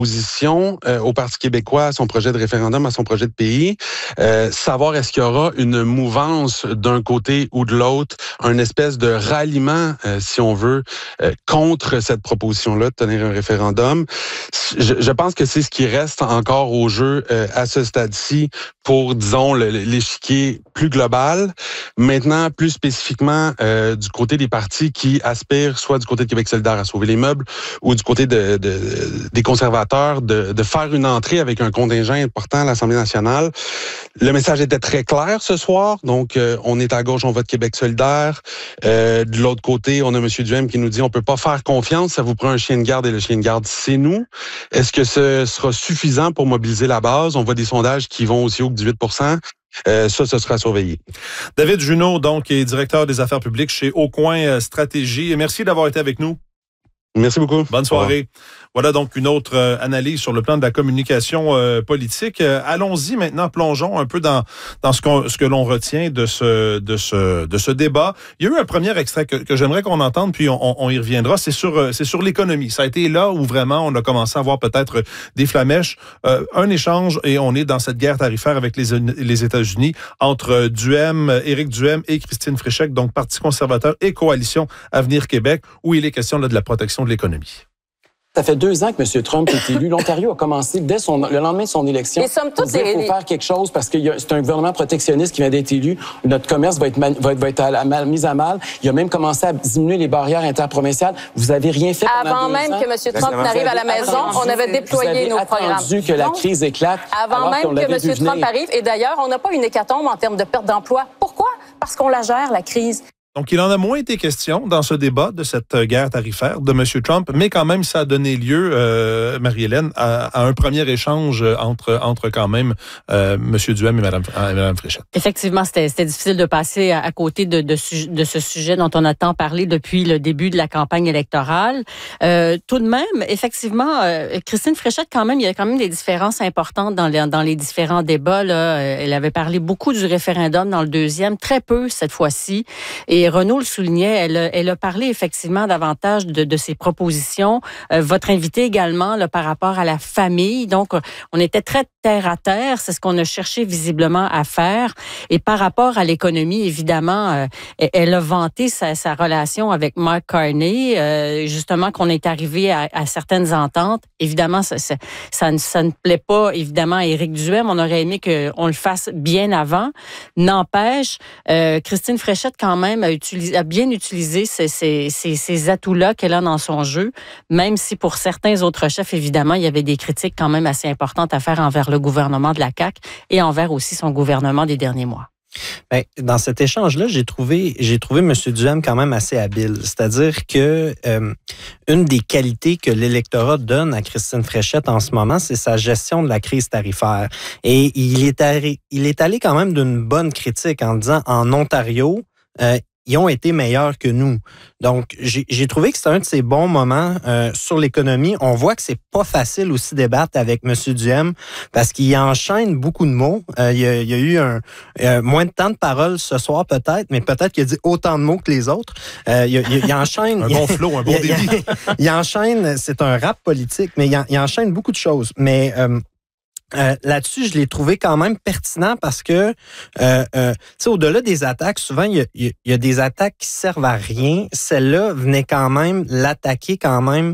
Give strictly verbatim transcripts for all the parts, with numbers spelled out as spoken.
opposition euh, au Parti québécois, à son projet de référendum, à son projet de pays, euh, savoir est-ce qu'il y aura une mouvance d'un côté ou de l'autre, un espèce de ralliement, euh, si on veut, euh, contre cette proposition-là de tenir un référendum. Je, je pense que c'est ce qui reste encore au jeu euh, à ce stade-ci pour, disons, le, l'échiquier plus global. Maintenant, plus spécifiquement, euh, du côté des partis qui aspirent, soit du côté de Québec solidaire à sauver les meubles, ou du côté de, de, des conservateurs, de, de faire une entrée avec un contingent important à l'Assemblée nationale. Le message était très clair ce soir. Donc, euh, on est à gauche, on vote Québec solidaire. Euh, de l'autre côté, on a M. Duhem qui nous dit on peut pas faire confiance, ça vous prend un chien de garde et le chien de garde, c'est nous. Est-ce que ce sera suffisant pour mobiliser la base? On voit des sondages qui vont aussi haut que dix-huit pour cent. Euh, ça, ce sera surveillé. David Junot, donc, est directeur des affaires publiques chez Aucoin Stratégie. Et merci d'avoir été avec nous. Merci beaucoup. Bonne soirée. Voilà donc une autre euh, analyse sur le plan de la communication euh, politique. Euh, allons-y maintenant, plongeons un peu dans dans ce qu'on ce que l'on retient de ce de ce de ce débat. Il y a eu un premier extrait que, que j'aimerais qu'on entende, puis on, on y reviendra. C'est sur euh, c'est sur l'économie. Ça a été là où vraiment on a commencé à voir peut-être des flamèches. Euh, un échange et on est dans cette guerre tarifaire avec les les États-Unis entre Duhem, Éric Duhem et Christine Fréchette, donc Parti conservateur et Coalition Avenir Québec, où il est question là de la protection de l'économie. Ça fait deux ans que M. Trump est élu. L'Ontario a commencé dès son, le lendemain de son élection. Et somme toute, il faut faire quelque chose parce que c'est un gouvernement protectionniste qui vient d'être élu. Notre commerce va être, man, va être, va être à la, à, mis à mal. Il a même commencé à diminuer les barrières interprovinciales. Vous avez rien fait pendant Avant deux même ans. que M. Trump n'arrive à la maison, on avait déployé nos programmes. Vous avez attendu que la crise éclate. Avant même que M. Trump arrive. Et d'ailleurs, on n'a pas une hécatombe en termes de perte d'emploi. Pourquoi? Parce qu'on la gère, la crise. Donc, il en a moins été question dans ce débat de cette guerre tarifaire de M. Trump, mais quand même, ça a donné lieu, euh, Marie-Hélène, à, à un premier échange entre, entre quand même euh, M. Duhem et Mme, et Mme Fréchette. Effectivement, c'était, c'était difficile de passer à, à côté de, de, de ce sujet dont on a tant parlé depuis le début de la campagne électorale. Euh, tout de même, effectivement, euh, Christine Fréchette, quand même, il y a quand même des différences importantes dans les, dans les différents débats. Là. Elle avait parlé beaucoup du référendum dans le deuxième, très peu cette fois-ci. Et Et Renaud le soulignait, elle a, elle a parlé effectivement davantage de, de ses propositions. Euh, votre invité également là, par rapport à la famille. Donc, on était très terre à terre. C'est ce qu'on a cherché visiblement à faire. Et par rapport à l'économie, évidemment, euh, elle a vanté sa, sa relation avec Mark Carney. Euh, justement, qu'on est arrivé à, à certaines ententes. Évidemment, ça, ça, ça, ne, ça ne plaît pas évidemment à Éric Duhem. On aurait aimé qu'on le fasse bien avant. N'empêche, euh, Christine Fréchette, quand même, a Utilisé, a bien utilisé ces, ces, ces, ces atouts-là qu'elle a dans son jeu, même si pour certains autres chefs, évidemment, il y avait des critiques quand même assez importantes à faire envers le gouvernement de la C A Q et envers aussi son gouvernement des derniers mois. Bien, dans cet échange-là, j'ai trouvé, j'ai trouvé M. Duhem quand même assez habile. C'est-à-dire que euh, une des qualités que l'électorat donne à Christine Fréchette en ce moment, c'est sa gestion de la crise tarifaire. Et il est allé, il est allé quand même d'une bonne critique en disant en Ontario, euh, ils ont été meilleurs que nous. Donc, j'ai, j'ai trouvé que c'était un de ces bons moments euh, sur l'économie. On voit que c'est pas facile aussi débattre avec M. Duhem parce qu'il enchaîne beaucoup de mots. Euh, il, y a, il y a eu un euh, moins de temps de parole ce soir peut-être, mais peut-être qu'il a dit autant de mots que les autres. Euh, il, il, il enchaîne... un bon flow, un bon débit. Il, il, il enchaîne, c'est un rap politique, mais il, il enchaîne beaucoup de choses. Mais... Euh, Euh, là-dessus, je l'ai trouvé quand même pertinent parce que, euh, euh, tu sais, au-delà des attaques, souvent, il y a, il y a des attaques qui servent à rien. Celle-là venait quand même l'attaquer quand même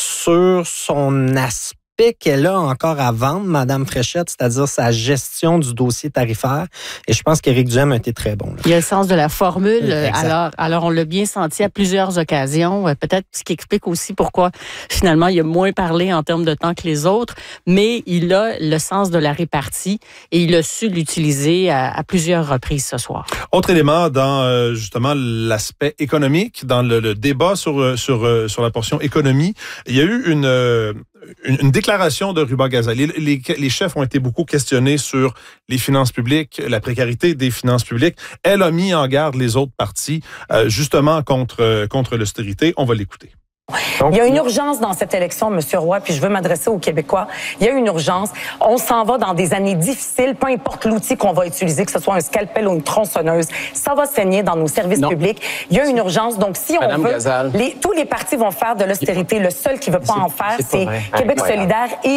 sur son aspect qu'elle a encore à vendre, Mme Fréchette, c'est-à-dire sa gestion du dossier tarifaire. Et je pense qu'Éric Duhem a été très bon. Là. Il y a le sens de la formule. Exact. Alors, alors, on l'a bien senti à plusieurs occasions. Peut-être ce qui explique aussi pourquoi, finalement, il a moins parlé en termes de temps que les autres. Mais il a le sens de la répartie et il a su l'utiliser à, à plusieurs reprises ce soir. Autre élément dans, euh, justement, l'aspect économique, dans le, le débat sur, sur, sur la portion économie, il y a eu une... Euh, Une, une déclaration de Ruba Gazali. Les, les, les chefs ont été beaucoup questionnés sur les finances publiques, la précarité des finances publiques. Elle a mis en garde les autres partis, euh, justement, contre, contre l'austérité. On va l'écouter. Il y a une urgence dans cette élection, M. Roy, puis je veux m'adresser aux Québécois. Il y a une urgence. On s'en va dans des années difficiles, peu importe l'outil qu'on va utiliser, que ce soit un scalpel ou une tronçonneuse. Ça va saigner dans nos services non. publics. Il y a une urgence. Donc, si on Madame veut, Gazal. les, tous les partis vont faire de l'austérité. Le seul qui ne veut pas en faire, c'est, c'est Québec incroyable. solidaire et